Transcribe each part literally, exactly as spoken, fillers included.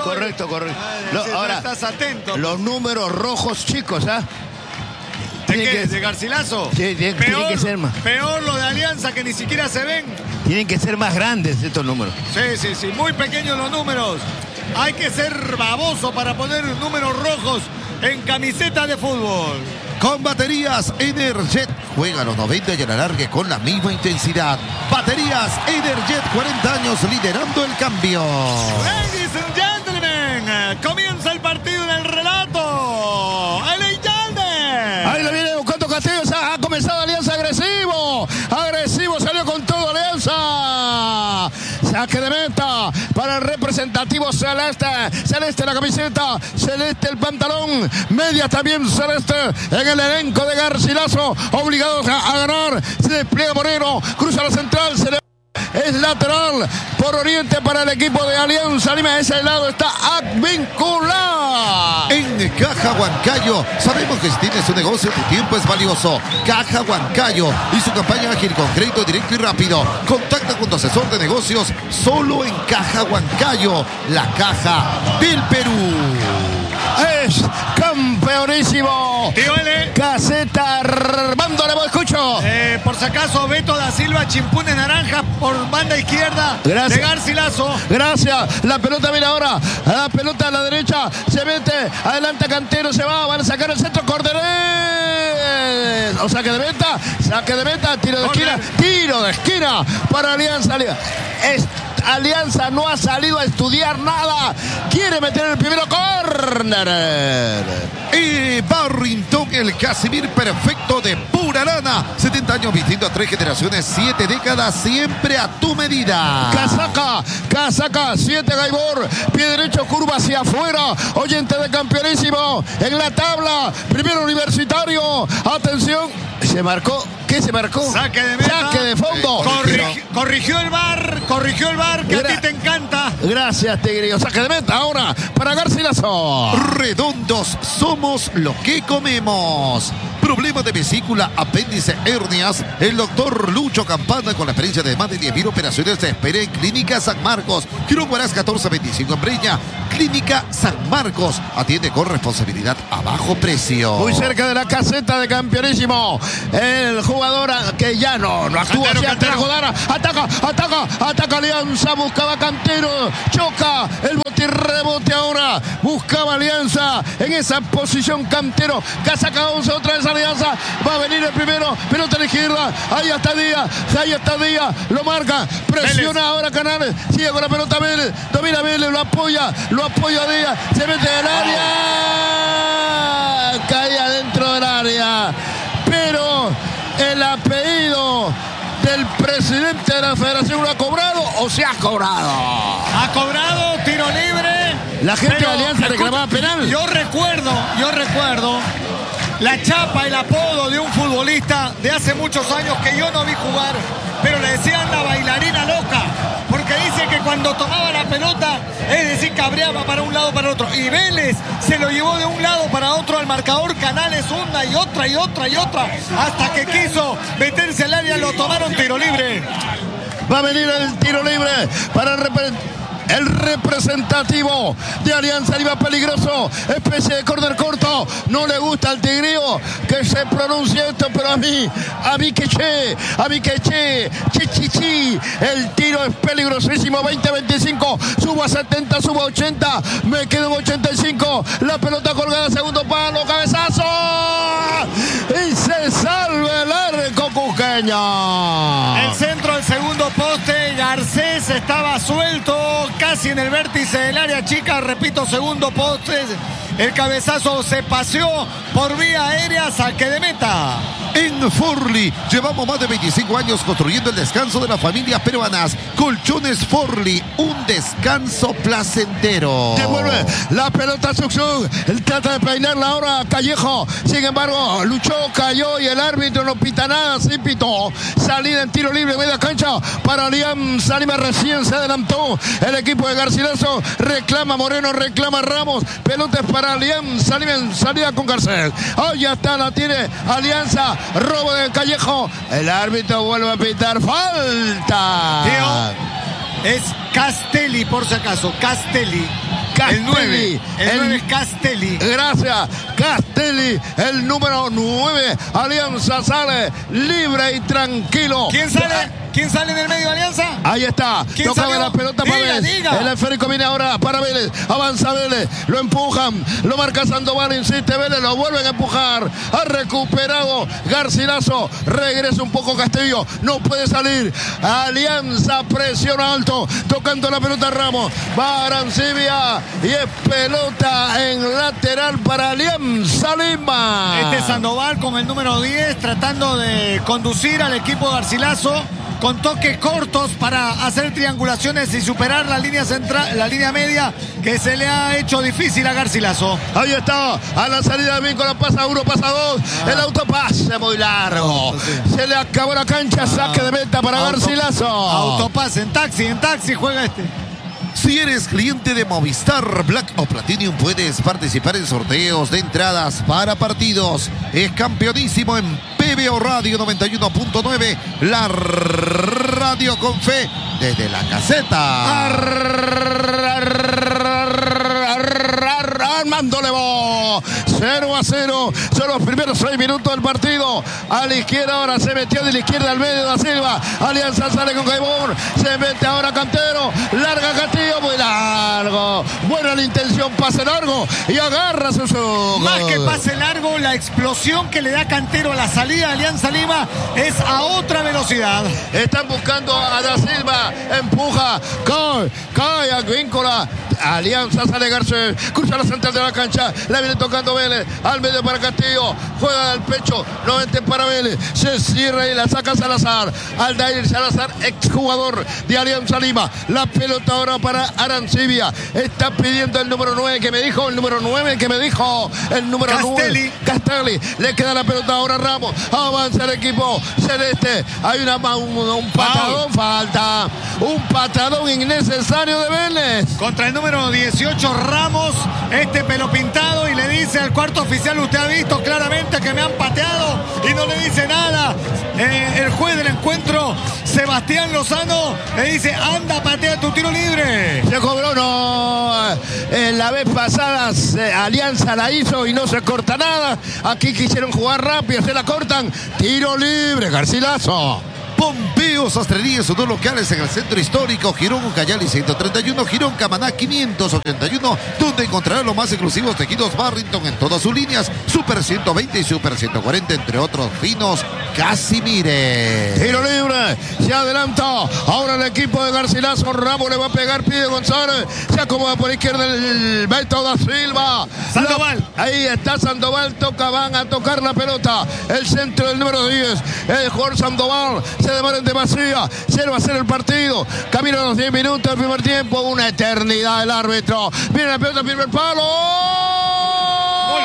correcto, correcto. Lo, si ahora, no estás atento. Los números rojos chicos, ¿ah? ¿De Tienen qué? que- ¿De Garcilaso? Sí, tienen- tienen que ser más. Peor lo de Alianza, que ni siquiera se ven. Tienen que ser más grandes estos números. Sí, sí, sí, muy pequeños los números. Hay que ser baboso para poner números rojos en camiseta de fútbol. Con baterías Energet, juega a los noventa y el alargue con la misma intensidad. Baterías Energet, cuarenta años liderando el cambio. Ladies and gentlemen, comienza el partido en el relato. ¡Aleyalde! Ahí lo viene buscando Castillo. Ha, ha comenzado Alianza agresivo. Agresivo, salió con todo Alianza. Saque de meta para el representativo celeste. Celeste la camiseta, celeste el pantalón. Media también celeste en el elenco de Garcilaso. Obligados a, a ganar. Se despliega Moreno, cruza la central, se le... Es lateral por oriente para el equipo de Alianza Lima. Ese lado está Advíncula. En Caja Huancayo, sabemos que si tienes un negocio, tu tiempo es valioso. Caja Huancayo y su campaña ágil, con crédito directo y rápido. Contacta con tu asesor de negocios solo en Caja Huancayo, la caja del Perú. Es campeonísimo. Tío L. Caseta Armando, le escucho. Eh, por si acaso, Beto da Silva, chimpune naranja por banda izquierda. Gracias. De Garcilaso. Gracias. La pelota viene ahora. La pelota a la derecha. Se mete. Adelante Cantero. Se va. Van a sacar el centro. Corderés. O saque de meta. Saque de meta. Tiro de Corner. esquina. Tiro de esquina para Alianza. Es, Alianza no ha salido a estudiar nada. Quiere meter el primero. Corner. Y Barrington, el Casimir perfecto de pura lana. setenta años vistiendo a tres generaciones, siete décadas, siempre a tu medida. Casaca, casaca, siete Gaibor, pie derecho, curva hacia afuera, oyente de campeonísimo, en la tabla, primero Universitario, atención, se marcó, ¿qué se marcó? Saque de meta. Saque de fondo. Corrigi- corrigió el bar, corrigió el bar, que a Gra- ti te encanta. Gracias, Tigrillo, saque de meta ahora para Garcilaso. Redondos, somos lo que comemos. Problemas de vesícula, apéndice, hernias. El doctor Lucho Campana, con la experiencia de más de diez mil operaciones, te espera en Clínica San Marcos. Quirón Guarás catorce veinticinco en Breña. Clínica San Marcos. Atiende con responsabilidad a bajo precio. Muy cerca de la caseta de campeonísimo. El jugador que ya no, no actúa Cantero, hacia atrás. Cantero. Godara, ataca, ataca, ataca Alianza, buscaba Cantero, choca, el bote y rebote ahora. Buscaba Alianza en esa posición Cantero. Casaca once, otra vez Alianza. Va a venir el primero, pelota a la izquierda. Ahí está Díaz, ahí está Díaz, lo marca, presiona Vélez. ahora Canales. Sigue con la pelota Vélez, domina Vélez, lo apoya, lo apoya Díaz, se mete en el área. Caía dentro del área. Pero el apellido del presidente de la federación lo ha cobrado o se ha cobrado. Ha cobrado tiro libre. La gente pero, de Alianza escucha, reclamaba penal. Yo recuerdo, yo recuerdo la chapa, el apodo de un futbolista de hace muchos años que yo no vi jugar, pero le decían la bailarina loca, porque dice que cuando tomaba la pelota, es decir, cabreaba para un lado para otro. Y Vélez se lo llevó de un lado para otro al marcador. Canales una y otra y otra y otra, hasta que quiso meterse al área, lo tomaron tiro libre. Va a venir el tiro libre para el representante. El representativo de Alianza Lima, peligroso, especie de córner corto. No le gusta al Tigrillo que se pronuncie esto, pero a mí, a mí que che, a mí que che, chi, chi, chi. El tiro es peligrosísimo, veinte veinticinco, subo a setenta, subo a ochenta, me quedo en ochenta y cinco. La pelota colgada, segundo palo, cabezazo. Y se salva el arco cusqueño. El centro del segundo poste, Garcés estaba suelto, casi en el vértice del área chica, repito, segundo poste. El cabezazo se paseó por vía aérea, saque de meta. En Forli llevamos más de veinticinco años construyendo el descanso de las familias peruanas. Colchones Forli, un descanso placentero. Devuelve la pelota a Suxun. Él trata de peinarla ahora a Callejo. Sin embargo, luchó, cayó y el árbitro no pita nada. Sí pitó. Salida en tiro libre, media cancha para Alianza Lima. Recién se adelantó el equipo de Garcilaso. Reclama Moreno, reclama Ramos. Pelotas para Alianza Lima en salida con Garcés. Oh, ya está, la tiene Alianza. Robo de Callejo. El árbitro vuelve a pitar falta. Tío, es Castelli, por si acaso, Castelli. El nueve. El nueve es Castelli. Gracias. Castelli, el número nueve. Alianza sale libre y tranquilo. ¿Quién sale? ¿Quién sale en el medio de Alianza? Ahí está. Tocaba la pelota para diga, Vélez. Diga. El esférico viene ahora para Vélez. Avanza Vélez. Lo empujan. Lo marca Sandoval. Insiste Vélez. Lo vuelven a empujar. Ha recuperado Garcilaso. Regresa un poco Castillo. No puede salir. Alianza presiona alto. Tocando la pelota Ramos. Va Arancibia. Y es pelota en lateral para Alianza Lima. Este Sandoval con el número diez tratando de conducir al equipo de Garcilaso con toques cortos para hacer triangulaciones y superar la línea central, la línea media que se le ha hecho difícil a Garcilaso. Ahí está, a la salida de Vínculo pasa uno, pasa dos, ah. el autopase muy largo, sí. Se le acabó la cancha, ah. saque de meta para Auto, Garcilaso. Autopase en taxi, en taxi juega este. Si eres cliente de Movistar Black o Platinum, puedes participar en sorteos de entradas para partidos. Es campeonísimo en P B O Radio noventa y uno punto nueve, la radio con fe desde la caseta. Armando Levo, cero a cero, son los primeros seis minutos del partido. A la izquierda ahora se metió de la izquierda al medio da Silva. Alianza sale con Gaibor, se mete ahora Cantero, larga Castillo, muy largo. Buena la intención, pase largo y agarra su su. Más que pase largo, la explosión que le da Cantero a la salida de Alianza Lima es a otra velocidad. Están buscando a da Silva, empuja, cae, cae a Víncola. Alianza sale Garcés, cruza la central de la cancha, la viene tocando Vélez, al medio para Castillo, juega al pecho, noventa para Vélez, se cierra y la saca Salazar, Aldair Salazar, exjugador de Alianza Lima, la pelota ahora para Arancibia, está pidiendo el número nueve que me dijo, el número nueve que me dijo, el número Castelli. nueve, Castelli, le queda la pelota ahora a Ramos, avanza el equipo celeste, hay una, un, un patadón, falta, un patadón innecesario de Vélez. Contra el número dieciocho Ramos, este pelo pintado, y le dice al cuarto oficial: usted ha visto claramente que me han pateado, y no le dice nada. Eh, el juez del encuentro, Sebastián Lozano, le dice: anda, patea tu tiro libre. Se cobró, no. Eh, la vez pasada se, Alianza la hizo y no se corta nada. Aquí quisieron jugar rápido, se la cortan. Tiro libre, Garcilaso. Pompeo Sastrería, sus dos locales en el centro histórico, Girón Ucayali ciento treinta y uno, Girón Camaná quinientos ochenta y uno, donde encontrará los más exclusivos tejidos Barrington en todas sus líneas, Super ciento veinte y Super ciento cuarenta, entre otros finos Casimire. Tiro libre, se adelanta, ahora el equipo de Garcilaso, Ramos le va a pegar, pide González, se acomoda por izquierda el Beto da Silva. Sandoval. La, ahí está Sandoval, toca, van a tocar la pelota, el centro del número diez, el jugador Sandoval, se demora en demasía, cero a cero el partido, camino a los diez minutos del primer tiempo, una eternidad el árbitro, viene la pelota, primer palo, gol.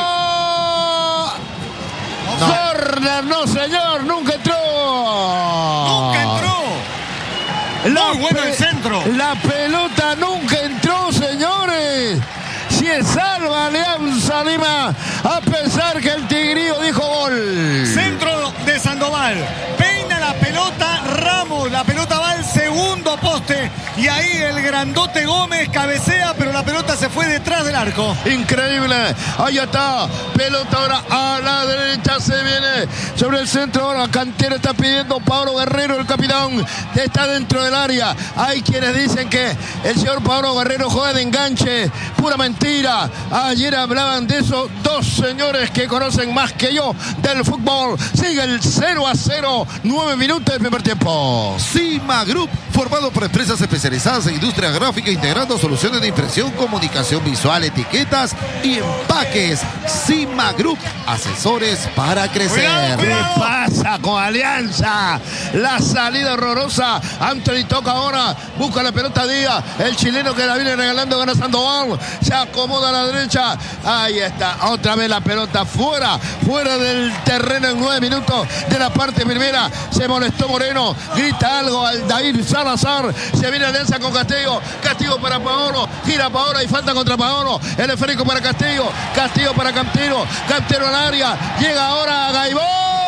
No. Corner, no señor, nunca entró. Nunca entró. La Muy bueno el centro. La pelota nunca entró, señores. Si es salva Alianza Lima, a pesar que el Tigrillo dijo gol. Centro de Sandoval. Peina la pelota Ramos. La pelota va al segundo poste. Y ahí el grandote Gómez cabecea, pero la pelota se fue detrás del arco. Increíble. Ahí está. Pelota ahora a la derecha. Se viene sobre el centro. Ahora Cantero está pidiendo. Pablo Guerrero, el capitán, está dentro del área. Hay quienes dicen que el señor Pablo Guerrero juega de enganche. Pura mentira. Ayer hablaban de eso dos señores que conocen más que yo del fútbol. Sigue el cero a cero. nueve minutos del primer tiempo. Cima Group, formado por empresas especializadas en industria gráfica, integrando soluciones de impresión, comunicación visual, etiquetas y empaques. Cima Group, asesores para crecer. Cuidado, cuidado. ¿Qué pasa con Alianza? La salida horrorosa. Anthony toca ahora, busca la pelota Díaz, el chileno que la viene regalando, gana Sandoval, se acomoda a la derecha, ahí está, otra vez la pelota fuera, fuera del terreno en nueve minutos de la parte primera. Se molestó Moreno, grita algo al Dair Salazar, se viene Alianza con Castillo, Castillo para Paolo, gira Paolo y falta contra Paolo, el esférico para Castillo, Castillo para Cantero, Cantero al área, llega ahora a Gaibor.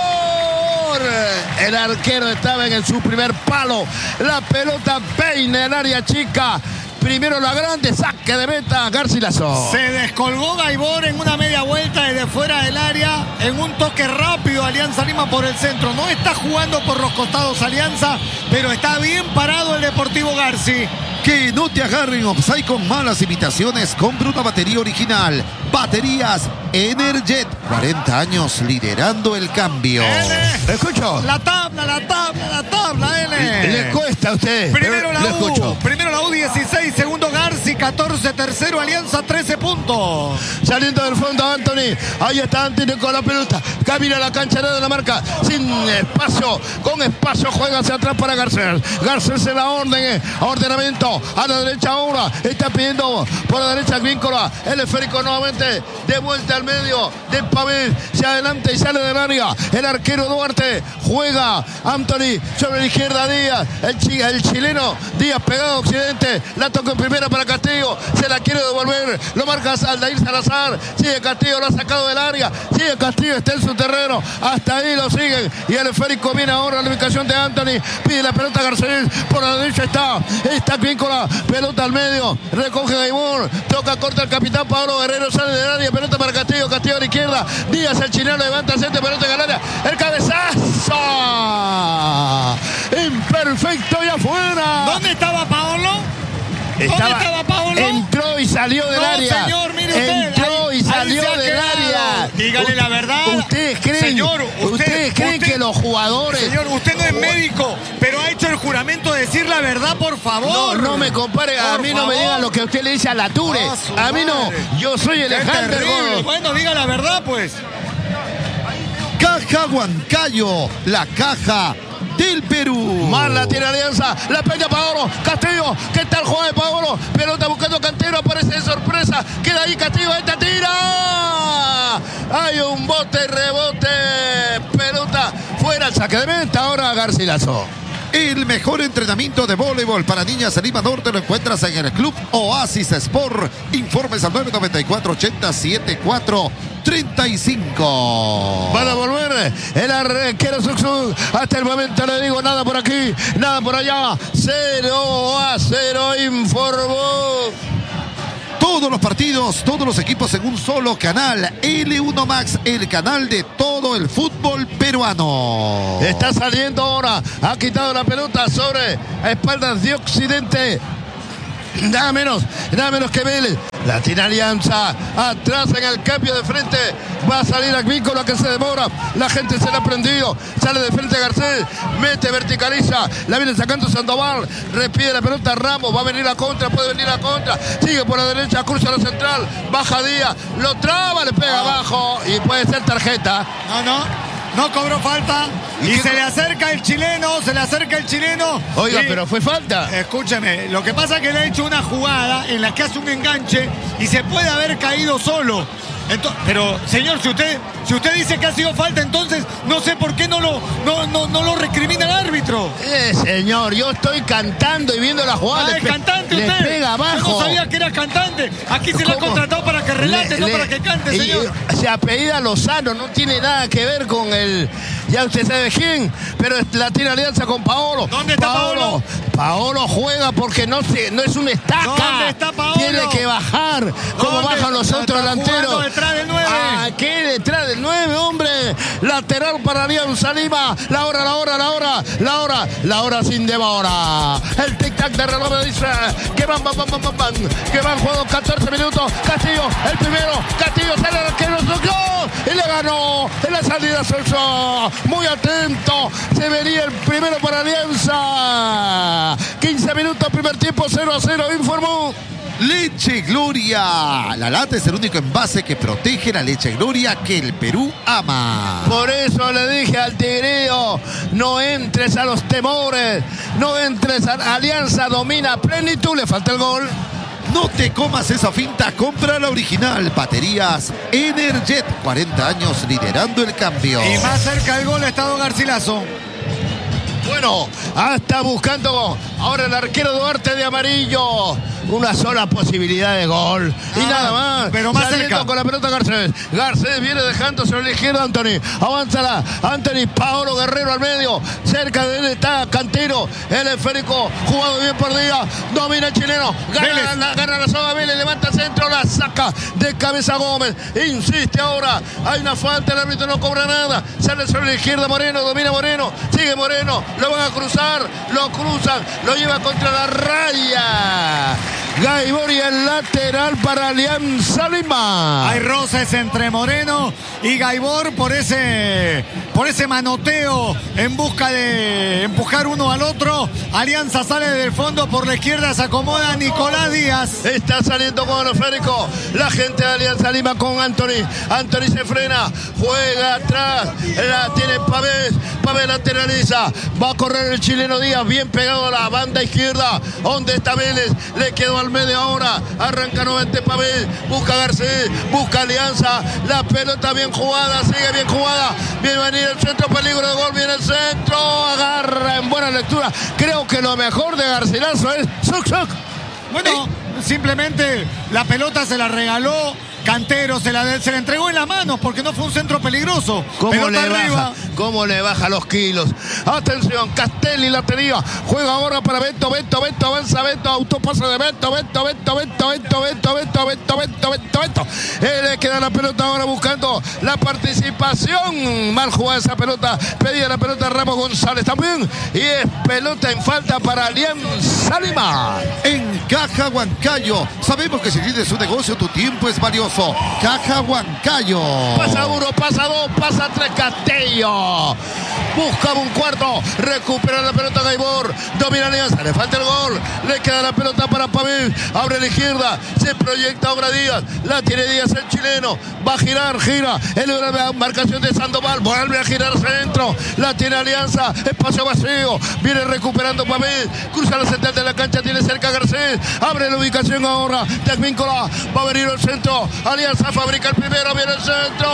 El arquero estaba en el, su primer palo, la pelota peina el área chica. Primero la grande, saque de meta, Garcilaso. Se descolgó Gaibor en una media vuelta desde fuera del área, en un toque rápido Alianza Lima por el centro. No está jugando por los costados Alianza, pero está bien parado el Deportivo Garci. Que no te agarren offside con malas imitaciones. Compra una batería original. Baterías Energet. cuarenta años liderando el cambio. N. Escucho. La tabla, la tabla, la tabla, N. Le cuesta a usted. Primero la Le U. escucho. Primero la U dieciséis, segundo Garci catorce, tercero Alianza trece puntos. Saliendo del fondo Anthony. Ahí está Anthony con la pelota. Camina la cancha de la marca. Sin espacio. Con espacio juega hacia atrás para Garcés. Garcés en la orden. Ordenamiento. A la derecha ahora. Está pidiendo por la derecha Víncola. El esférico nuevamente. De vuelta al medio. De Pavel. Se adelanta y sale del área. El arquero Duarte. Juega Anthony sobre la izquierda Díaz. El, chi, el chileno Díaz pegado a Occidente. La toca en primera para Castillo. Se la quiere devolver. Lo marca Aldair Salazar. Sigue Castillo. Lo ha sacado del área. Sigue Castillo. Está en su terreno. Hasta ahí lo siguen. Y el esférico viene ahora a la ubicación de Anthony. Pide la pelota a Garcés. Por la derecha está. Está bien con la pelota al medio. Recoge Gaibor. Toca corta el capitán Pablo Guerrero. Sale del área. Pelota para Castillo. Castillo a la izquierda. Díaz el chileno levanta centro. Pelota en el área. El cabezazo. Imperfecto y afuera. ¿Dónde estaba Paolo? Estaba, ¿Dónde estaba Paolo? Entró y salió del no, área. Señor, mire usted. Entró ahí, y salió ahí del área. Dígale la verdad. ¿Ustedes creen, señor, usted, ¿ustedes creen usted, que los jugadores... Señor, usted no es médico, pero ha hecho el juramento de decir la verdad, por favor. No, no me compare. A por mí no favor. me digan lo que usted le dice a la Ture. Oh, a mí no. madre. Yo soy el Qué Alejandro. terrible. Bueno, diga la verdad, pues. Caja Huancayo. La caja del Perú. Marla tiene Alianza, la peña Paolo, Castillo, ¿qué tal juega de Paolo? Pelota buscando Cantero, aparece de sorpresa, queda ahí Castillo, esta tira. Hay un bote, rebote, pelota fuera, el saque de meta ahora Garcilaso. El mejor entrenamiento de voleibol para niñas de Lima Norte lo encuentras en el Club Oasis Sport. Informes al nueve noventa y cuatro, ochenta, setenta y cuatro, treinta y cinco. Van a volver el arquero Suxu. Hasta el momento le digo nada por aquí, nada por allá. cero a cero informó. Todos los partidos, todos los equipos en un solo canal. L uno Max, el canal de todo el fútbol peruano. Está saliendo ahora. Ha quitado la pelota sobre espaldas de Occidente. Nada menos, nada menos que Vélez. La tiene Alianza. Atrás en el cambio de frente. Va a salir Agvícola que se demora. La gente se le ha prendido. Sale de frente Garcés. Mete, verticaliza. La viene sacando Sandoval. Repide la pelota Ramos. Va a venir a contra. Puede venir a contra. Sigue por la derecha. Cruza la central. Baja Díaz. Lo traba. Le pega abajo. Y puede ser tarjeta. No, no. No cobró falta. Y, y se le acerca el chileno. Se le acerca el chileno. Oiga, y, pero fue falta. Escúcheme. Lo que pasa es que le ha hecho una jugada en la que hace un enganche y se puede haber caído solo. Entonces, pero, señor, si usted, si usted dice que ha sido falta, entonces no sé por qué no lo, no, no, no lo recrimina el árbitro. Eh, señor, yo estoy cantando y viendo la jugada. Ah, es cantante le usted. pega abajo. Yo no sabía que era cantante. Aquí se le ha contratado para que relate, le, no le, para que cante, señor. Y, se apellida Lozano, no tiene nada que ver con el... Ya usted sabe quién, pero la tiene Alianza con Paolo. ¿Dónde está Paolo? Paolo juega porque no, se, no es un estaca. ¿Dónde está Paolo? Tiene que bajar como bajan los otros delanteros. Detrás del nueve. Ah, ¿qué detrás del nueve, hombre? Lateral para Alianza Lima. La hora, la hora, la hora, la hora, la hora sin devora. El tic-tac de reloj me dice que van, van, van, van, van, van. Que van jugando catorce minutos. Castillo, el primero. Castillo sale al arquero, ¡no! Y le ganó en la salida Celso. Muy atento. Se venía el primero para Alianza. quince minutos, primer tiempo, cero a cero, informó. Leche Gloria. La lata es el único envase que protege la leche Gloria que el Perú ama. Por eso le dije al tigrillo, no entres a los temores, no entres a Alianza, domina plenitud, le falta el gol. No te comas esa finta, compra la original. Baterías Energet, cuarenta años liderando el cambio. Y más cerca del gol ha estado Garcilaso. Bueno, hasta buscando ahora el arquero Duarte de amarillo. una sola posibilidad de gol. Y Ah, nada más. pero más Saliendo cerca. con la pelota Garcés. Garcés viene dejando sobre la izquierda Anthony. Avanza Anthony. Paolo Guerrero al medio. Cerca de él está Cantero. El esférico jugado bien por día. Domina el chileno. Gana la, gana la soga Vélez. Levanta el centro. La saca de cabeza Gómez. Insiste ahora. Hay una falta. El árbitro no cobra nada. Sale sobre la izquierda Moreno. Domina Moreno. Sigue Moreno. Lo van a cruzar. Lo cruzan. Lo lleva contra la raya. Gaibor y el lateral para Alianza Lima. Hay roces entre Moreno y Gaibor por ese, por ese manoteo en busca de empujar uno al otro. Alianza sale del fondo, por la izquierda se acomoda Nicolás Díaz. Está saliendo con el esférico la gente de Alianza Lima con Anthony. Anthony se frena, juega atrás, la tiene Pavés. Pavés lateraliza, va a correr el chileno Díaz, bien pegado a la banda izquierda. ¿Dónde está Vélez? Le quedó al medio ahora. Arranca nuevamente Pavés, busca Garcés, busca Alianza. La pelota bien jugada, sigue bien jugada. Viene a venir el centro, peligro de gol, viene el centro. Agarra en buena lectura. Creo que lo mejor de Garcilaso es Zuc Zuc. Bueno, simplemente la pelota se la regaló Cantero, se la, se la entregó en la mano porque no fue un centro peligroso. ¿Cómo pelota le arriba. baja? ¿Cómo le baja los kilos? Atención, Castelli la tenía. Juega ahora para Beto, Beto, Beto, avanza Beto, autopase de Beto, Beto, Beto, Beto, Beto, Beto, Beto, Beto, Beto, Beto, Beto. Él le queda la pelota ahora buscando la participación. Mal jugada esa pelota. Pedía la pelota Ramos González también. Y es pelota en falta para Alianza Lima. En Caja Huancayo, sabemos que si tienes un negocio, tu tiempo es valioso. Caja Huancayo. Pasa uno, pasa dos, pasa tres, Castillo. Busca un cuarto, recupera la pelota Gaibor, domina Alianza, le falta el gol, le queda la pelota para Pavés, abre la izquierda, se proyecta ahora Díaz, la tiene Díaz el chileno, va a girar, gira, el marcación de Sandoval, vuelve a girar centro, la tiene Alianza, espacio vacío, viene recuperando Pavés, cruza la central de la cancha, tiene cerca Garcés, abre la ubicación ahora, de Advíncula, va a venir el centro, Alianza fabrica el primero, viene el centro.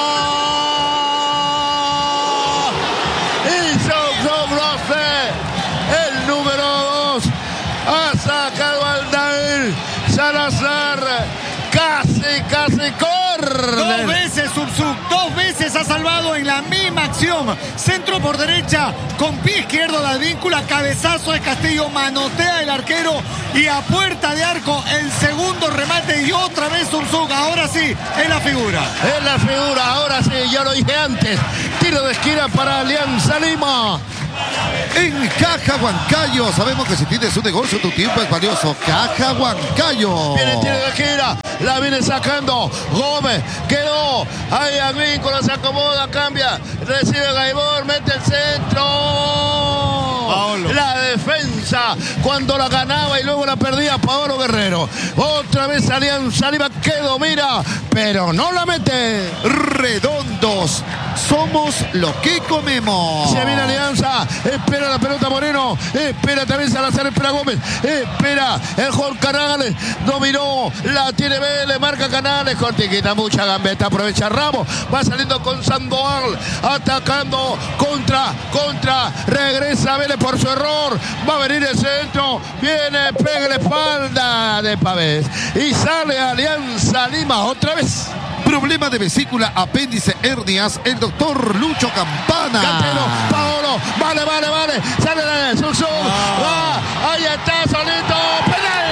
Y Sogrofe, el número dos, ha sacado al Dair Salazar, casi, casi corre. Dos veces Subsub, dos veces ha salvado en la misma acción. Centro por derecha, con pie izquierdo de Advíncula, cabezazo de Castillo, manotea el arquero y a puerta de arco el segundo remate y otra vez Subsub. Ahora sí, es la figura. Es la figura, ahora sí, ya lo dije antes. Tiro de esquina para Alianza Lima. En Caja Huancayo, sabemos que si tienes un negocio, tu tiempo es valioso. Caja Huancayo. Viene el tiro de esquina, la viene sacando Gómez, quedó ahí Advíncula, se acomoda, cambia, recibe Gaibor, mete el centro. Paolo. La defensa cuando la ganaba y luego la perdía Paolo Guerrero. Otra vez Alianza Lima que domina, pero no la mete. Redondos, somos lo que comemos. Se viene Alianza, espera la pelota Moreno, espera también Salazar, espera Gómez, espera el Jorge Canales, dominó, la tiene Vélez, marca Canales, cortiquita, mucha gambeta, aprovecha Ramos, va saliendo con Sandoval, atacando, contra, contra, regresa Vélez por su error, va a venir el centro, viene, pega la espalda de Pavés y sale Alianza Lima otra vez. Problema de vesícula, apéndice, hernias, el doctor Lucho Campana. Cantero, Paolo, vale, vale, vale, sale la de Suso, Ah. va, ahí está, solito, penal.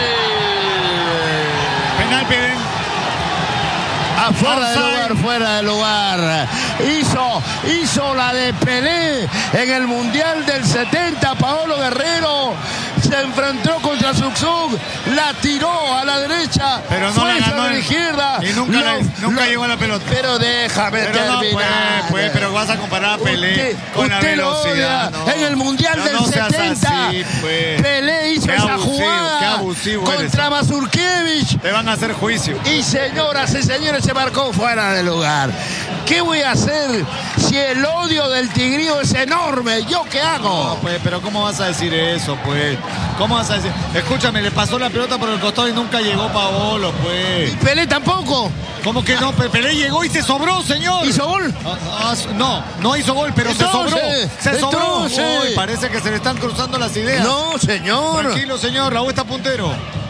Penal piden. Afuera del Offside. lugar, fuera del lugar. Hizo, hizo la de Pelé en el Mundial del setenta, Paolo Guerrero. Se enfrentó contra Zuczuk, la tiró a la derecha, Pero no fue la ganó sobre la en- izquierda. y nunca la- nunca lo- llegó a la pelota. Pero déjame Pero no, terminar. pues, pues, pero vas a comparar a Pelé Usted- con la usted lo velocidad. odia. No. En el Mundial No, del no seas setenta, así, pues. Pelé hizo Qué esa abusivo, jugada qué abusivo eres. contra Mazurkiewicz. Te van a hacer juicio. Y señoras y señores, se marcó fuera de lugar. ¿Qué voy a hacer si el odio del tigrío es enorme? ¿Yo qué hago? No, pues, pero ¿cómo vas a decir eso, pues? ¿Cómo vas a decir? Escúchame, le pasó la pelota por el costado y nunca llegó Paolo, pues. ¿Y Pelé tampoco? ¿Cómo que no? Pe- Pelé llegó y se sobró, señor. ¿Hizo gol? Ah, ah, no, no hizo gol, pero Entonces, se sobró. Se sobró. entonces. Uy, parece que se le están cruzando las ideas. No, señor. Tranquilo, señor, la U está puntero.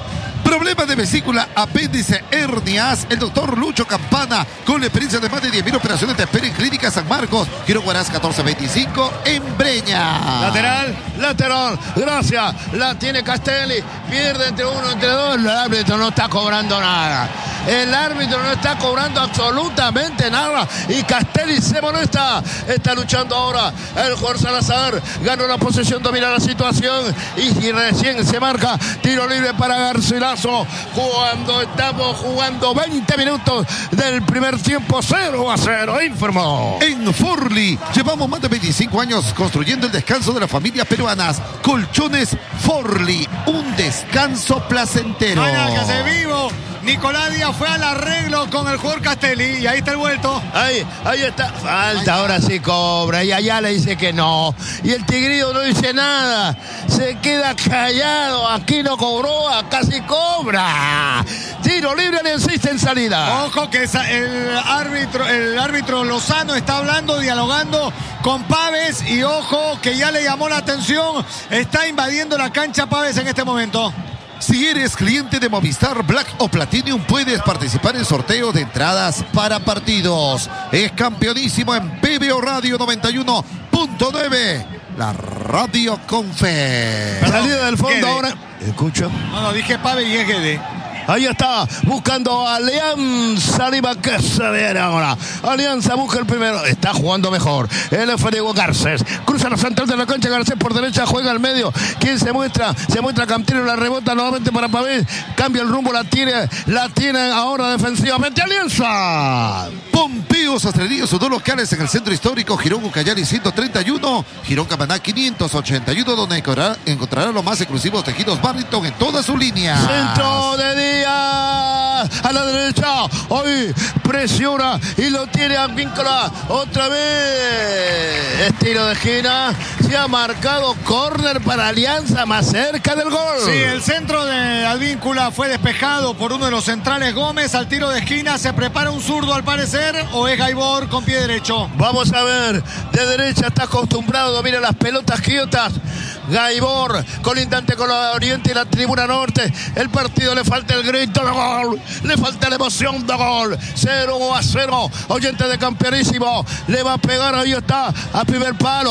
Problemas de vesícula, apéndice, hernias. El doctor Lucho Campana, con la experiencia de más de diez mil operaciones, te espera en Clínica San Marcos, Girón Huaraz catorce veinticinco, en Breña. Lateral, lateral, gracias. La tiene Castelli, pierde entre uno, entre dos. El árbitro no está cobrando nada. El árbitro no está cobrando absolutamente nada. Y Castelli se molesta. Está luchando ahora el jugador Salazar. Ganó la posesión, domina la situación. Y, y recién se marca tiro libre para Garcilaso. Cuando estamos jugando veinte minutos del primer tiempo, cero a cero. Informó. En Forli llevamos más de veinticinco años construyendo el descanso de las familias peruanas. Colchones Forli, un descanso placentero. Vaya que se vivo. Nicolás Díaz fue al arreglo con el jugador Castelli y ahí está el vuelto. Ahí, ahí está. Falta, ahora sí cobra. Y allá le dice que no. Y el Tigrillo no dice nada. Se queda callado. Aquí no cobró, acá sí cobra. Tiro libre, le insiste en salida. Ojo que el árbitro, el árbitro Lozano está hablando, dialogando con Paves. Y ojo que ya le llamó la atención. Está invadiendo la cancha Paves en este momento. Si eres cliente de Movistar Black o Platinum, puedes participar en sorteos de entradas para partidos. Es campeonísimo en P B O Radio noventa y uno punto nueve. La radio con fe. Salida del fondo Guede. ahora. Escucho. No, no, dije Paves y es Guede. Ahí está, buscando a Alianza Lima, que se viene ahora. Alianza busca el primero, está jugando mejor. El F Diego Garcés, cruza la central de la cancha, Garcés por derecha, juega al medio. ¿Quién se muestra? Se muestra Cantero, la rebota nuevamente para Pavés. Cambia el rumbo, la tiene, la tiene ahora defensivamente Alianza. Pompeo Sastrería, sus dos locales en el centro histórico, Girón Ucayali ciento treinta y uno, Girón Camaná quinientos ochenta y uno, donde encontrará, encontrará los más exclusivos tejidos Barrington en toda su línea. Centro de día a la derecha, hoy presiona y lo tiene a Víncola otra vez. Estilo de esquina, se ha marcado córner para Alianza, más cerca del gol. Sí, el centro de Advíncula fue despejado por uno de los centrales Gómez. Al tiro de esquina se prepara un zurdo al parecer, o es Gaibor con pie derecho. Vamos a ver, de derecha está acostumbrado, domina las pelotas quietas. Gaibor, colindante con la Oriente y la tribuna norte. El partido le falta el grito de gol, le falta la emoción de gol. cero a cero, oyente de campeonísimo. Le va a pegar, ahí está, a primer palo,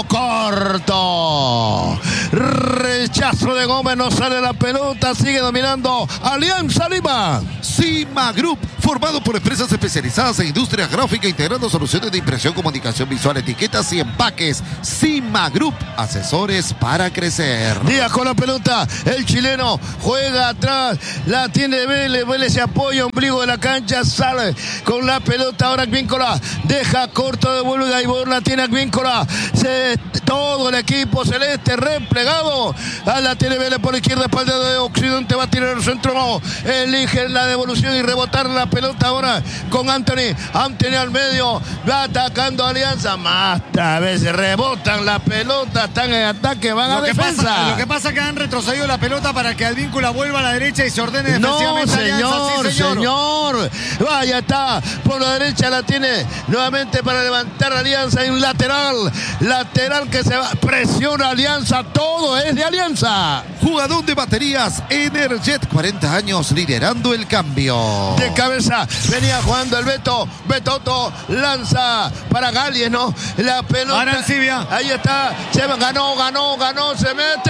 corto. Rechazo de Gómez, no sale la pelota, sigue dominando Alianza Lima. Cima Group, formado por empresas especializadas en industria gráfica, integrando soluciones de impresión, comunicación visual, etiquetas y empaques. Cima Group, asesores para crecer. Díaz con la pelota, el chileno juega atrás, la tiene Vélez, Vélez se apoya, ombligo de la cancha, sale con la pelota, ahora Advíncula, deja corto, devuelve Gaibor, la tiene Advíncula, se, todo el equipo celeste replegado, a la tiene Vélez por la izquierda, espalda de Occidente, va a tirar el centro, no, elige la devolución y rebotar la pelota ahora con Anthony, Anthony al medio, va atacando a Alianza, más a veces rebotan la pelota, están en ataque, van a Lo que, defensa. pasa, lo que pasa es que han retrocedido la pelota para que Advíncula vuelva a la derecha y se ordene No, defensivamente señor, Alianza. Sí, señor, señor. Vaya, está. Por la derecha la tiene nuevamente para levantar Alianza en lateral. Lateral que se va. Presiona Alianza. Todo es de Alianza. Jugador de baterías Energet, cuarenta años liderando el cambio. De cabeza venía jugando el Beto. Betoto lanza para Galies, ¿no? La pelota. Arancibia. Ahí está. Se ganó, ganó, ganó. Se mete.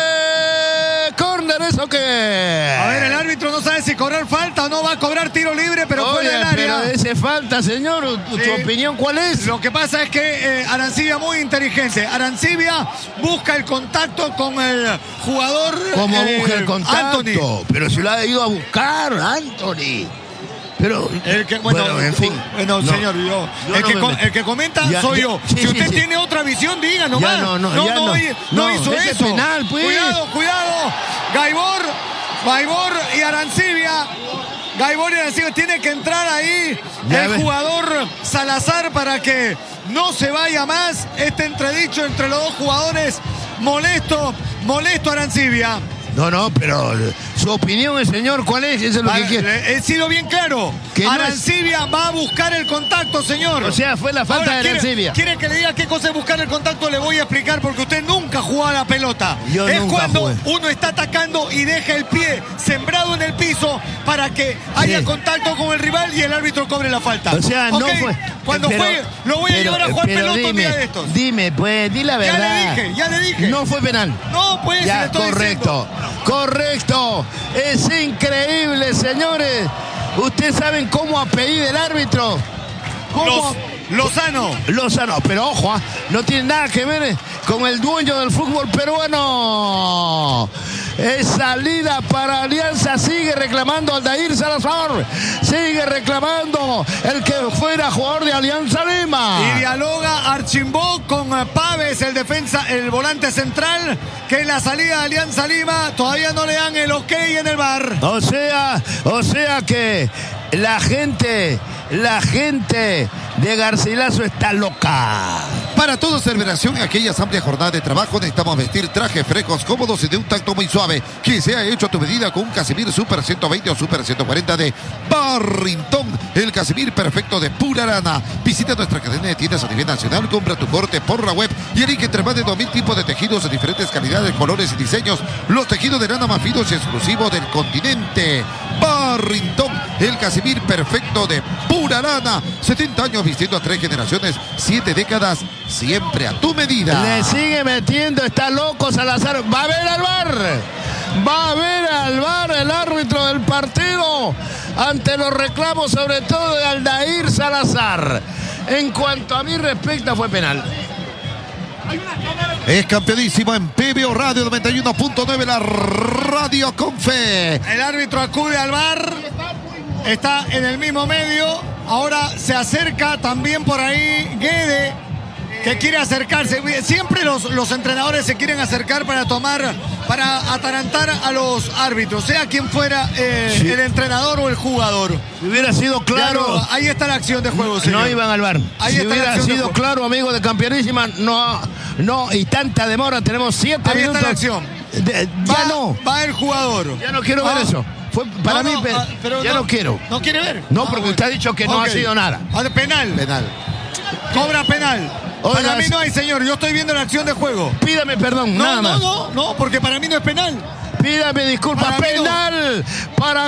Córner, ¿eso qué? A ver, el árbitro no sabe si cobrar falta o no, va a cobrar tiro libre, pero Oye, fuera del área. pero ese falta, señor. ¿Su Sí. opinión cuál es? Lo que pasa es que eh, Arancibia muy inteligente. Arancibia busca el contacto con el jugador. ¿Cómo eh, busca el contacto? Anthony. Pero si lo ha ido a buscar, Anthony. Pero, El que, bueno, bueno, en fin. Bueno, No, señor, yo, yo el, no que, me co- meto. el que comenta Ya, soy ya, yo. sí, si sí, usted sí. tiene otra visión, diga nomás. Ya no, no, no, ya no, no. hi- No, no hizo ese eso. penal, pues. Cuidado, cuidado. Gaibor, Gaibor y Arancibia. Gaibor y Arancibia tiene que entrar ahí Ya el ve. jugador Salazar para que no se vaya más este entredicho entre los dos jugadores. Molesto, molesto Arancibia. No, no, pero su opinión, señor, ¿cuál es? Eso es lo que Ah, quiere. He sido bien claro. Que no es- Arancibia va a buscar el contacto, señor. O sea, fue la falta Ahora, de ¿quiere- Arancibia. ¿Quiere que le diga qué cosa es buscar el contacto? Le voy a explicar porque usted nunca jugó a la pelota. Yo es nunca cuando jugué. uno está atacando y deja el pie sembrado en el piso. piso para que haya Sí. contacto con el rival y el árbitro cobre la falta. O sea, no Ok, fue. Cuando pero- juegue, lo voy a pero- llevar a jugar pero pelota un dime, día de estos. Dime, pues, di la Ya verdad. le dije, ya le dije. No fue penal. No, pues, se le Ya, estoy correcto, correcto. Es increíble, señores. Ustedes saben cómo apellida el árbitro. ¿Cómo? Los- Lozano. Lozano, pero ojo, ¿ah? No tiene nada que ver con el dueño del fútbol peruano. Es salida para Alianza, sigue reclamando Aldair Salazar, sigue reclamando el que fuera jugador de Alianza Lima. Y dialoga Archimbó con eh, Paves, el defensa, el volante central, que en la salida de Alianza Lima todavía no le dan el ok en el bar. O sea, o sea que la gente, la gente de Garcilaso está loca. Para toda celebración en aquellas amplias jornadas de trabajo necesitamos vestir trajes frescos, cómodos y de un tacto muy suave, que sea hecho a tu medida con un Casimir Super ciento veinte o Super ciento cuarenta de Barrington, el Casimir perfecto de pura lana. Visita nuestra cadena de tiendas a nivel nacional, compra tu corte por la web y elige entre más de dos mil tipos de tejidos de diferentes calidades, colores y diseños. Los tejidos de lana más finos y exclusivos del continente. Barrington, el Casimir perfecto de pura lana. setenta años vistiendo a tres generaciones, siete décadas, siempre a tu medida. Le sigue metiendo, está loco Salazar. Va a ver al bar. Va a ver al bar el árbitro del partido ante los reclamos, sobre todo de Aldair Salazar. En cuanto a mí respecta, fue penal. Es campeonísimo en P B O Radio noventa y uno punto nueve, la radio con fe. El árbitro acude al bar, está en el mismo medio, ahora se acerca también por ahí Guede, que quiere acercarse. Siempre los, los entrenadores se quieren acercar para tomar, para atarantar a los árbitros, sea quien fuera eh, Sí. el entrenador o el jugador. Si hubiera sido claro, Claro, ahí está la acción de juego, señor. no iban al bar. Ahí Si está la hubiera acción de sido juego. claro, amigo de Campeonísima, no, no, y tanta demora, tenemos siete Ahí está minutos. la acción. De- ya Va, no, va el jugador. ya no quiero ver Ah. eso. Fue para No, mí, no, pe- ah, pero ya no, quiero. ¿No quiere ver? No, Ah, porque bueno. usted ha dicho que no Ok. ha sido nada. Ah, penal. Penal. Cobra penal. Oiga, para mí es- no hay, señor. Yo estoy viendo la acción de juego. Pídame perdón, No, nada no, más. no, no, porque para mí no es penal. Pídame disculpas. Para mí no. Penal para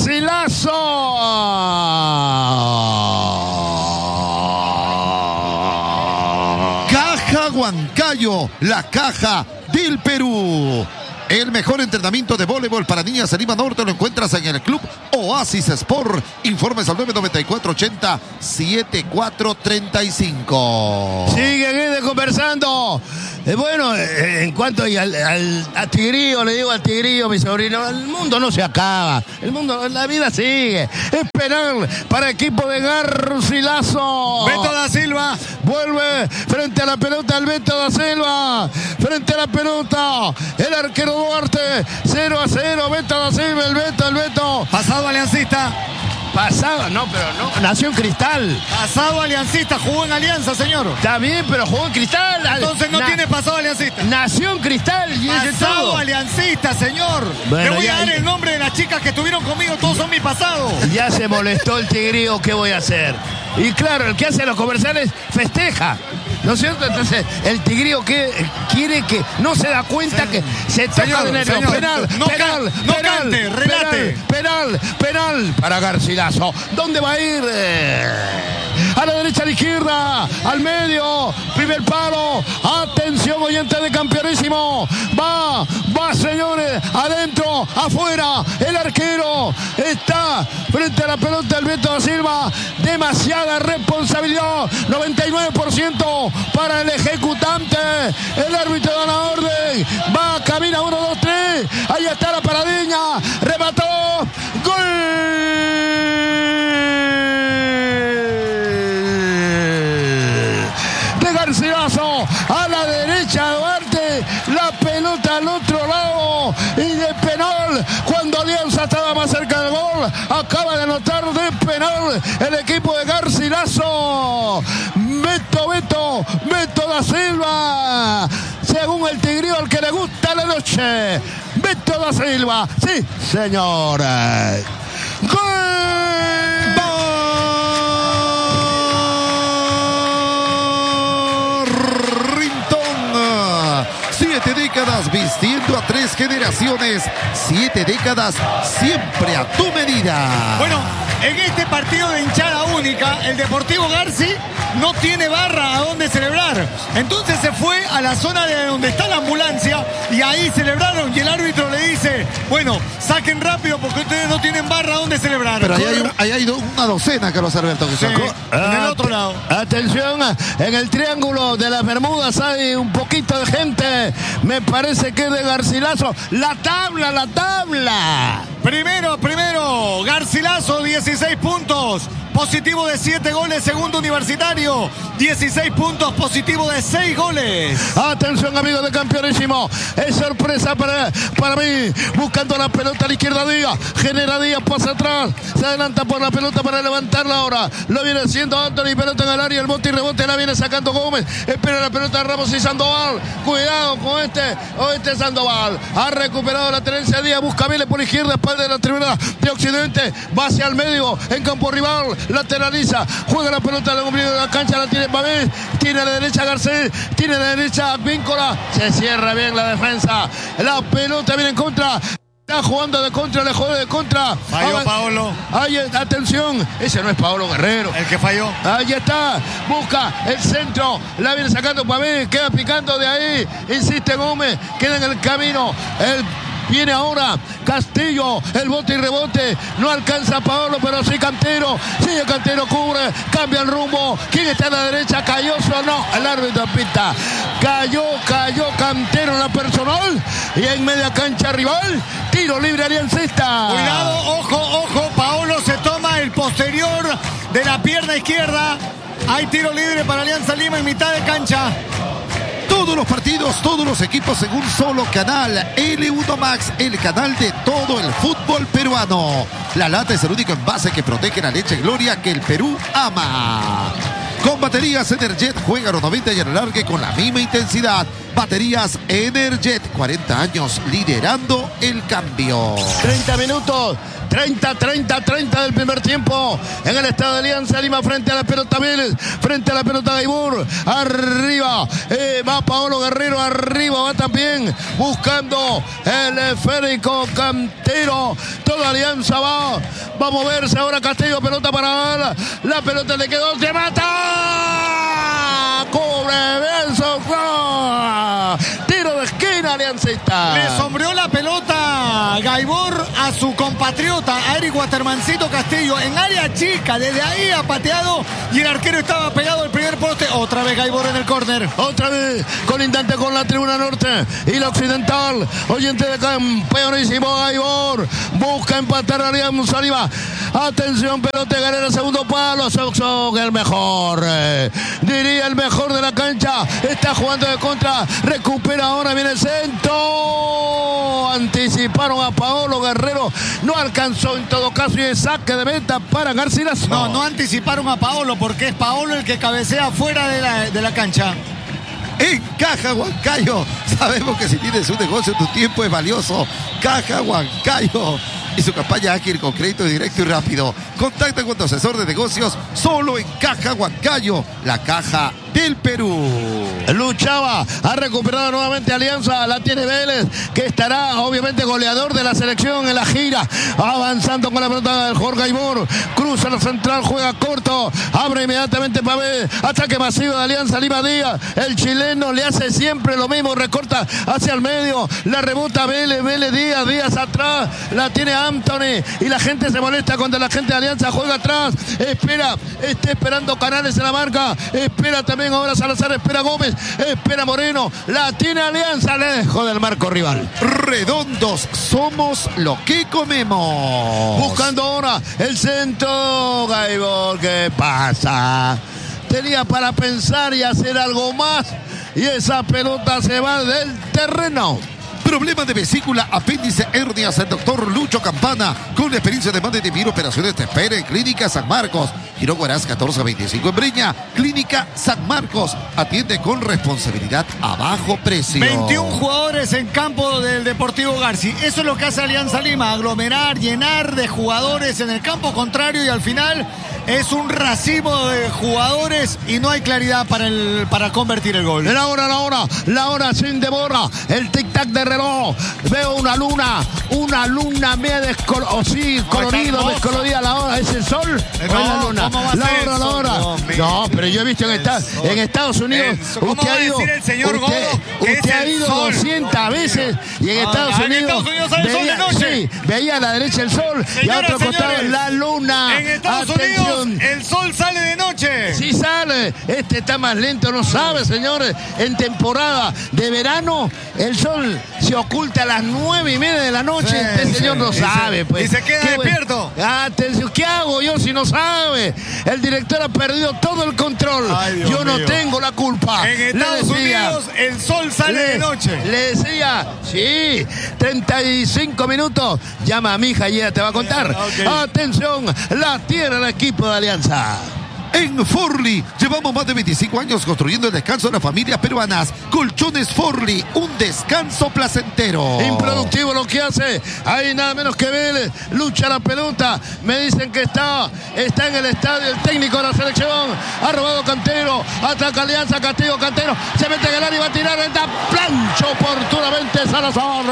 Garcilaso. Caja Huancayo, la caja del Perú. El mejor entrenamiento de voleibol para niñas en Lima Norte lo encuentras en el Club Oasis Sport. Informes al nueve nueve cuatro ochenta setenta y cuatro treinta y cinco. Sigue Guede conversando. Eh, bueno, eh, en cuanto al, al- a Tigrillo, le digo al Tigrillo, mi sobrino, el mundo no se acaba. El mundo, la vida sigue. Es penal para equipo de Garcilaso. Beto da Silva. Vuelve frente a la pelota el Beto da Silva. Frente a la pelota. El arquero Duarte. cero a cero. Beto da Silva. El Beto, el Beto. Pasado aliancista. Pasado, no, pero no. Nació en Cristal. Pasado aliancista. Jugó en Alianza, señor. Está bien, pero jugó en Cristal. Entonces no Na- tiene pasado aliancista. Nació en Cristal y es de Pasado todo. aliancista, señor. Bueno, Le voy ya- a dar el nombre de las chicas que estuvieron conmigo. Todos son mi pasado. Ya se molestó el Tigrillo, ¿qué voy a hacer? Y claro, el que hace los comerciales festeja, ¿no es cierto? Entonces, el Tigrillo que quiere que no se da cuenta que se toca Señor, dinero. señor, penal, no penal, ca- no penal, cante, relate. Penal, penal, penal para Garcilaso. ¿Dónde va a ir? Eh, A la derecha, a la izquierda, al medio, primer palo. Atención, oyente de Campeonísimo. Va, va, señores, adentro, afuera. El arquero está frente a la pelota del Beto da Silva. Demasiada responsabilidad. noventa y nueve por ciento para el ejecutante. El árbitro da la orden. Va, camina, uno, dos, tres. Ahí está la paradeña. Remató. ¡Gol! De Garcilaso a la derecha de Duarte, la pelota al otro lado y de penal cuando Alianza estaba más cerca del gol, acaba de anotar de penal el equipo de Garcilaso. Beto, Beto, Beto da Silva, según el Tigrillo al que le gusta la noche, Beto da Silva, sí señor. ¡Gol! Barrington, siete décadas décadas vistiendo a tres generaciones. Siete décadas siempre a tu medida. Bueno, en este partido de hinchada única, el Deportivo Garci no tiene barra a donde celebrar. Entonces se fue a la zona de donde está la ambulancia y ahí celebraron y el árbitro le dice, bueno, saquen rápido porque ustedes no tienen barra a donde celebrar. Pero ahí hay, ahí hay una docena, Carlos Alberto. Que sí, en el otro lado. Atención, en el triángulo de las Bermudas hay un poquito de gente. Me parece que es de Garcilaso. La tabla, la tabla. Primero, primero, Garcilaso, dieciséis puntos. Positivo de siete goles, segundo Universitario. dieciséis puntos, positivo de seis goles. Atención, amigos de Campeonísimo. Es sorpresa para, para mí. Buscando la pelota a la izquierda, Díaz. Genera Díaz, pasa atrás. Se adelanta por la pelota para levantarla ahora. Lo viene haciendo Anthony, pelota en el área. El bote y rebote la viene sacando Gómez. Espera la pelota Ramos y Sandoval. Cuidado con este, o este Sandoval. Ha recuperado la tenencia Díaz. Busca Vélez por izquierda, espalda de la tribuna de Occidente. Va hacia el medio, en campo rival. Lateraliza, juega la pelota al ombligo de la cancha, la tiene Babés, tiene a la derecha Garcés, tiene a la derecha Víncola, se cierra bien la defensa, la pelota viene en contra. Está jugando de contra, le juega de contra. Falló Paolo. Ahí, atención, ese no es Paolo Guerrero. El que falló. Ahí está, busca el centro, la viene sacando Babés, queda picando de ahí, insiste Gómez, queda en el camino. El Viene ahora Castillo, el bote y rebote. No alcanza a Paolo, pero sí Cantero. Sigue Cantero, cubre, cambia el rumbo. ¿Quién está a la derecha? Calloso, no. El árbitro pita. Cayó, cayó Cantero en la personal. Y en media cancha rival. Tiro libre aliancista. Cuidado, ojo, ojo. Paolo se toma el posterior de la pierna izquierda. Hay tiro libre para Alianza Lima en mitad de cancha. Todos los partidos, todos los equipos en un solo canal. L uno Max, el canal de todo el fútbol peruano. La lata es el único envase que protege la leche Gloria que el Perú ama. Con baterías Energet, juega los noventa y alargue con la misma intensidad. Baterías Energet, cuarenta años liderando el cambio. treinta minutos. treinta, treinta, treinta del primer tiempo en el estado de Alianza Lima frente a la pelota Vélez, frente a la pelota Gaibor, arriba, eh, va Paolo Guerrero, arriba va también buscando el esférico Cantero, toda Alianza va, va a moverse ahora Castillo, pelota para él, la pelota le quedó, se mata, cubre bien, tiro de esquina aliancista. Le sombreó la pelota Gaibor a su compatriota a Eric Watermancito Castillo en área chica, desde ahí ha pateado y el arquero estaba pegado al primer poste. Otra vez Gaibor en el córner. Otra vez colindante con la tribuna norte y la occidental. Oyente de campeonísimo Gaibor. Busca empatar a Alianza Lima. Atención, pelota Galera, segundo palo. Soxon, el mejor. Eh, diría el mejor de la cancha. Está jugando de contra. Recupera ahora, viene el centro. Anticiparon a Paolo Guerrero. No alcanzó en todo caso y el saque de meta para Garcilaso. No, no anticiparon a Paolo porque es Paolo el que cabecea fuera de la, de la cancha. En Caja Huancayo, sabemos que si tienes un negocio, tu tiempo es valioso. Caja Huancayo y su campaña ágil con crédito directo y rápido. Contacta con tu asesor de negocios solo en Caja Huancayo, la caja del Perú. Luchaba, ha recuperado nuevamente Alianza, la tiene Vélez, que estará obviamente goleador de la selección en la gira, avanzando con la pelota del Jorge Gaibor, cruza la central, juega corto, abre inmediatamente para ver, ataque masivo de Alianza Lima Díaz, el chileno le hace siempre lo mismo, recorta hacia el medio, la rebota Vélez, Vélez Díaz, Díaz atrás, la tiene Anthony y la gente se molesta cuando la gente de Alianza juega atrás, espera, está esperando Canales en la marca, espera también ahora Salazar, espera Gómez, espera Moreno, la tiene Alianza lejos del marco rival. Redondos, somos lo que comemos. Buscando ahora el centro, Gaibor, ¿qué pasa? Tenía para pensar y hacer algo más y esa pelota se va del terreno. Problema de vesícula, apéndice, hernias, el doctor Lucho Campana, con la experiencia de más de diez mil operaciones, te espera en Clínica San Marcos. Giro Guaraz catorce veinticinco en Breña. Clínica San Marcos, atiende con responsabilidad a bajo precio. veintiún jugadores en campo del Deportivo Garci. Eso es lo que hace Alianza Lima, aglomerar, llenar de jugadores en el campo contrario y al final es un racimo de jugadores y no hay claridad para, el, para convertir el gol. La hora, la hora, la hora sin devora. El tic-tac de reloj. Veo una luna, una luna media descolorida. Oh, sí, colorido, descolorida. La hora, ¿es el sol? No, ¿O es la luna? ¿cómo va a la ser hora, la sol? hora. No, No, pero yo he visto en, esta, en Estados Unidos. El, ¿Cómo usted va a ha ido, decir el señor usted, Godo que usted es ha el ido sol? doscientas veces y en Ah, Estados en Unidos. Estados Unidos sale el sol de noche. Sí, veía a la derecha el sol y a Señoras, otro costado señores, la luna. En Estados Atención. Unidos el sol sale de noche. Sí sale, este está más lento, no sabe, señores. En temporada de verano, el sol se oculta a las nueve y media de la noche. Sí, este señor sí. no Y sabe, se- pues. y se queda Qué bueno. despierto. Atención, ¿qué hago yo si no sabe? El director ha perdido todo el control. Ay, Dios yo no mío. tengo la culpa. En Le Estados decía, Unidos el sol sale le- de noche. Le decía, sí, treinta y cinco minutos. Llama a mi hija y ella te va a contar. Ok. Atención, la tiene el equipo de Alianza. En Forli llevamos más de veinticinco años construyendo el descanso de las familias peruanas. Colchones Forli, un descanso placentero. Improductivo lo que hace. Ahí nada menos que Vélez. Lucha la pelota. Me dicen que está, está en el estadio el técnico de la selección. Ha robado Cantero. Ataca Alianza. Castigo Cantero. Se mete en el área y va a tirar. Entra plancho oportunamente Salazar.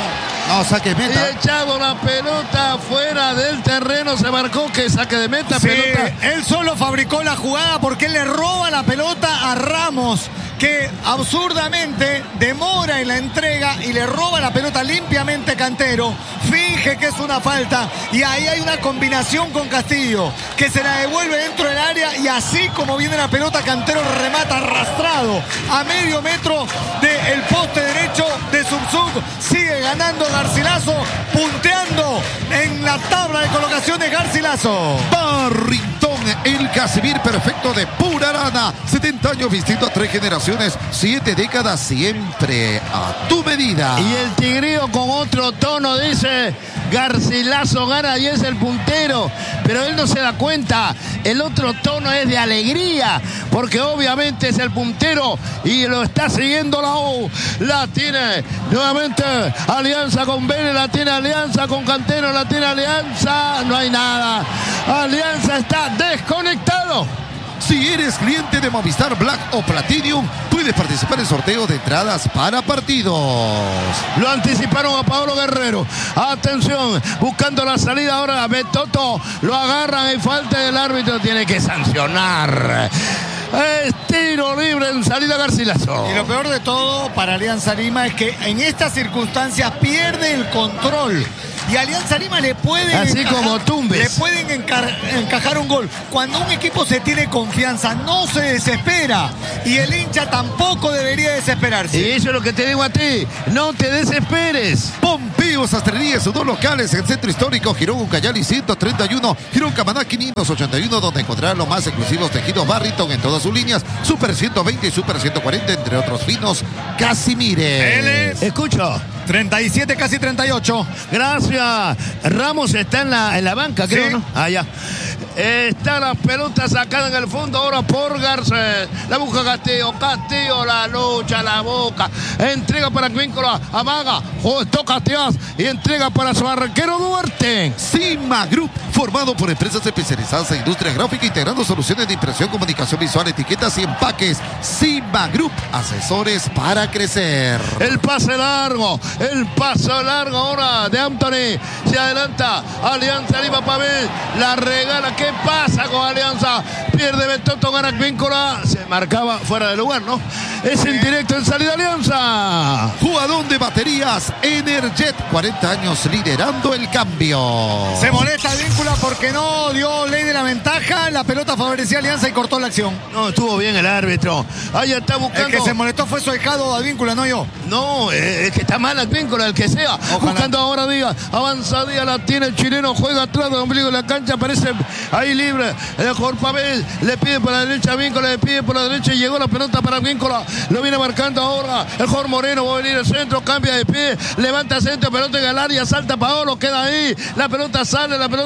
No, saque Y meta. echado la pelota fuera del terreno. Se marcó que saque de meta. Sí, Pelota. él solo fabricó la jugada porque él le roba la pelota a Ramos, que absurdamente demora en la entrega y le roba la pelota limpiamente Cantero. Finge que es una falta y ahí hay una combinación con Castillo, que se la devuelve dentro del área y así como viene la pelota, Cantero remata arrastrado a medio metro del poste derecho de Subsub. Sigue ganando Garcilaso, punteando en la tabla de colocaciones Garcilaso. Barrington, el Casimir perfecto de pura lana. setenta años vistiendo a tres generaciones, siete décadas siempre a tu medida. Y el Tigrillo con otro tono dice: Garcilaso gana y es el puntero. Pero él no se da cuenta. El otro tono es de alegría, porque obviamente es el puntero y lo está siguiendo la U. La tiene nuevamente Alianza con Vélez, la tiene Alianza con Cantero, la tiene Alianza. No hay nada. Alianza está desconectado. Si eres cliente de Movistar Black o Platinum, puedes participar en sorteos de entradas para partidos. Lo anticiparon a Pablo Guerrero. Atención, buscando la salida ahora a Betoto. Lo agarran y falta del árbitro. Tiene que sancionar. Es tiro libre en salida Garcilaso. Y lo peor de todo para Alianza Lima es que en estas circunstancias pierde el control. Y Alianza Lima le pueden Así encajar, como Tumbes. le pueden encar- encajar un gol. Cuando un equipo se tiene confianza, no se desespera. Y el hincha tampoco debería desesperarse. Y eso es lo que te digo a ti. No te desesperes. Pompeo Sastrería, sus dos locales en el Centro Histórico, Girón Ucayali ciento treinta y uno, Girón Camaná quinientos ochenta y uno, donde encontrarás los más exclusivos tejidos Barrington en todas sus líneas, Super ciento veinte y Super ciento cuarenta, entre otros finos, Casimires. Él es Escucho. treinta y siete, casi treinta y ocho. Gracias. Ramos está en la, en la banca, creo, Sí. ¿no? Ah, ya. Está la pelota sacada en el fondo ahora por Garcés. La busca Castillo. Castillo la lucha, la boca. Entrega para Cuíncola. Amaga. Oh, toca Tías. Y entrega para su arquero Duarte. Cima Group, formado por empresas especializadas en industria gráfica, integrando soluciones de impresión, comunicación visual, etiquetas y empaques. Cima Group, asesores para crecer. El pase largo. El paso largo ahora de Anthony. Se adelanta Alianza Lima Pavel. La regala. ¿Qué pasa con Alianza? Pierde Betoto, gana Cuíncola. Se marcaba fuera de lugar, ¿no? Es en directo en salida Alianza. Jugadón de baterías Energet, cuarenta años liderando el cambio. Se molesta Advíncula porque no dio ley de la ventaja. La pelota favorecía a Alianza y cortó la acción. No, estuvo bien el árbitro. Ahí está El buscando. que se molestó fue su ahijado Advíncula, no yo. No, eh, es que está mal Advíncula, el que sea. Ojalá. Buscando ahora Díaz. Avanza Díaz, la tiene el chileno. Juega atrás del ombligo de la cancha. Aparece ahí libre. El jugador Pavel le pide por la derecha a Advíncula. Le pide por la derecha y llegó la pelota para Advíncula. Lo viene marcando ahora. El jugador Moreno va a venir al centro. Cambia de pie. Levanta centro. Pelota en el área. Salta Paolo. Queda ahí. La pelota sale. La pelota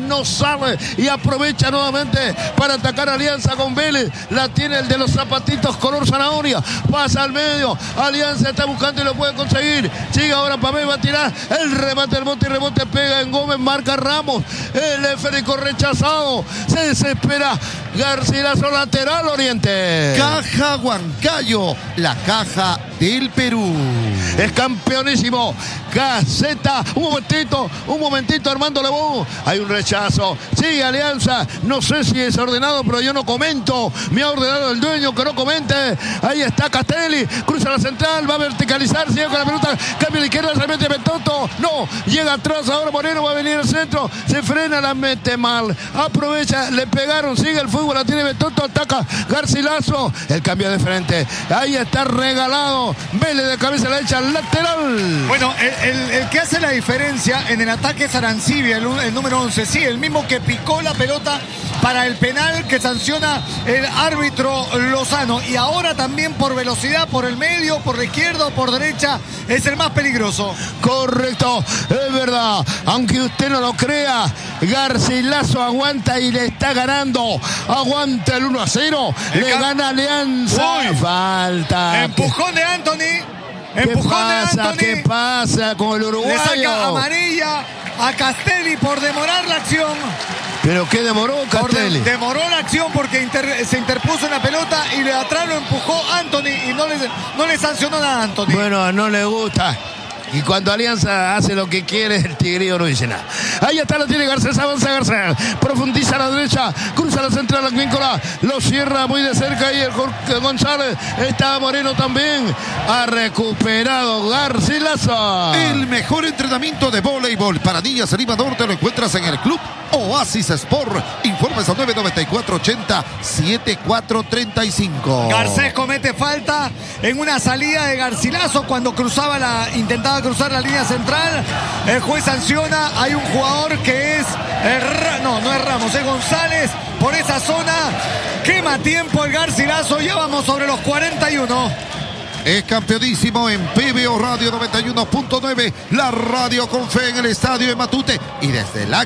no sale y aprovecha nuevamente para atacar Alianza con Vélez. La tiene el de los zapatitos color zanahoria. Pasa al medio. Alianza está buscando y lo puede conseguir. Sigue ahora Pamé, va a tirar el remate, el bote y rebote pega en Gómez, marca Ramos. El esférico rechazado. Se desespera Garcilaso, lateral Oriente. Caja Huancayo, la caja del Perú. Es campeonísimo. Gaceta. Un momentito, un momentito, Armando Lebón. Hay un rechazo. Sigue Alianza. No sé si es ordenado, pero yo no comento. Me ha ordenado el dueño que no comente. Ahí está Castelli. Cruza la central. Va a verticalizar. Sigue con la pelota. Cambia a la izquierda. Se mete Betoto. No. Llega atrás. Ahora Moreno va a venir al centro. Se frena. La mete mal. Aprovecha. Le pegaron. Sigue el fútbol. La tiene Betoto. Ataca Garcilaso. El cambio de frente. Ahí está regalado. Vélez de cabeza la echa lateral. Bueno, el, el, el que hace la diferencia en el ataque es Arancibia, el, el número once. Sí, el mismo que picó la pelota para el penal que sanciona el árbitro Lozano. Y ahora también por velocidad, por el medio, por la izquierda o por derecha, es el más peligroso. Correcto, es verdad. Aunque usted no lo crea, Garcilaso aguanta y le está ganando. Aguanta el uno a cero. El le cap... gana Alianza. Uy. Falta. Empujón de Anthony. ¿Qué Empujón pasa? de Anthony. ¿Qué pasa con el uruguayo? Le saca amarilla a Castelli por demorar la acción. ¿Pero qué demoró Castelli? De, demoró la acción porque inter, se interpuso en la pelota y de atrás lo empujó Anthony y no le, no le sancionó nada a Anthony. Bueno, no le gusta. Y cuando Alianza hace lo que quiere, el Tigrillo no dice nada. Ahí está, la tiene Garcés, avanza Garcés. Profundiza a la derecha, cruza la central, la Advíncula. Lo cierra muy de cerca y el Jorge González. Está Moreno también. Ha recuperado Garcilaso. El mejor entrenamiento de voleibol para niñas en Lima Norte lo encuentras en el Club Oasis Sport. Informes al nueve nueve cuatro ochenta setenta y cuatro treinta y cinco. Garcés comete falta en una salida de Garcilaso cuando cruzaba la, intentaba cruzar la línea central. El juez sanciona. Hay un jugador que es el, no, no es Ramos, es González por esa zona. Quema tiempo el Garcilaso. Ya vamos sobre los cuarenta y uno. Es campeonísimo en P B O Radio noventa y uno punto nueve, la radio con fe en el estadio de Matute y desde la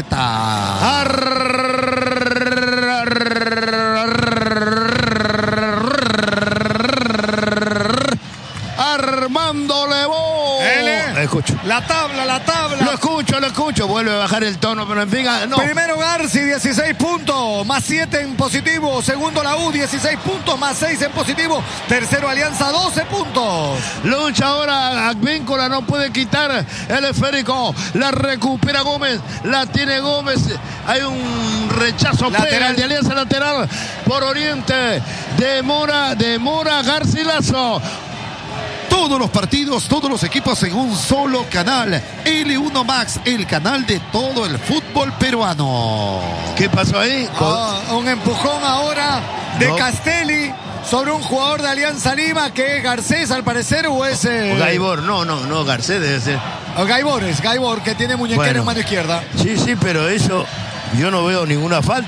caseta. Armando Lebón. Escucho. La tabla, la tabla. Lo escucho, lo escucho. Vuelve a bajar el tono, pero en fin, no. Primero Garci, dieciséis puntos, más siete en positivo. Segundo la U, dieciséis puntos, más seis en positivo. Tercero Alianza, doce puntos. Lucha ahora Advíncula, no puede quitar el esférico. La recupera Gómez, la tiene Gómez. Hay un rechazo lateral de Alianza, lateral por Oriente. Demora, demora Garcilaso. Todos los partidos, todos los equipos en un solo canal. L uno Max, el canal de todo el fútbol peruano. ¿Qué pasó ahí? Ah, un empujón ahora de no. Castelli sobre un jugador de Alianza Lima que es Garcés, al parecer, o es... Eh... O Gaibor, no, no, no, Garcés debe ser. O Gaibor, es Gaibor, que tiene muñequera bueno, en mano izquierda. Sí, sí, pero eso yo no veo ninguna falta.